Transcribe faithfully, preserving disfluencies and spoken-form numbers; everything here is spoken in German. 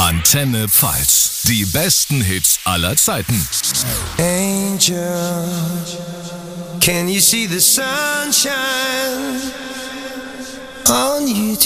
Antenne Pfalz. Die besten Hits aller Zeiten. Angel, can you see the sunshine on you?